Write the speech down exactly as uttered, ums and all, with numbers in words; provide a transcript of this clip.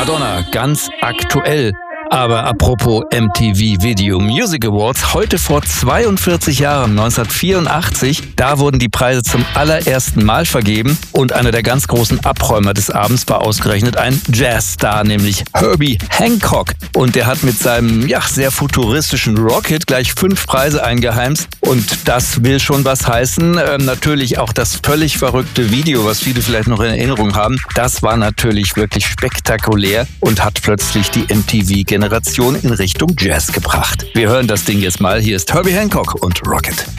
Madonna, ganz aktuell. Aber apropos M T V Video Music Awards, heute vor zweiundvierzig Jahren, neunzehnhundertvierundachtzig, da wurden die Preise zum allerersten Mal vergeben und einer der ganz großen Abräumer des Abends war ausgerechnet ein Jazzstar, nämlich Herbie Hancock. Und der hat mit seinem ja, sehr futuristischen Rocket gleich fünf Preise eingeheimst und das will schon was heißen. Ähm, natürlich auch das völlig verrückte Video, was viele vielleicht noch in Erinnerung haben, das war natürlich wirklich spektakulär und hat plötzlich die M T V-Generation in Richtung Jazz gebracht. Wir hören das Ding jetzt mal. Hier ist Herbie Hancock und Rocket.